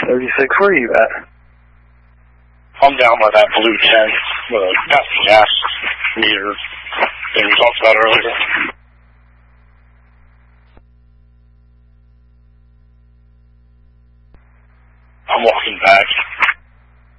36, where are you at? I'm down by that blue tent, past the gas meter that we talked about earlier. I'm walking back.